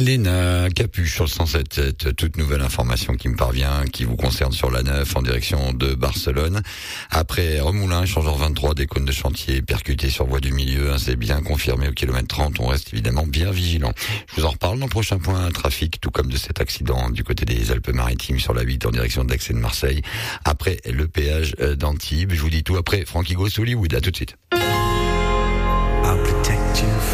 Léna Capuche sur le 107.7, toute nouvelle information qui me parvient, qui vous concerne sur la 9 en direction de Barcelone. Après Remoulins, échangeur 23, des cônes de chantier percutés sur voie du milieu, c'est bien confirmé au kilomètre 30, on reste évidemment bien vigilant. Je vous en reparle dans le prochain point trafic, tout comme de cet accident du côté des Alpes-Maritimes sur la 8 en direction d'Aix et de Marseille. Après le péage d'Antibes, je vous dis tout après Frankie Goes to Hollywood, à tout de suite.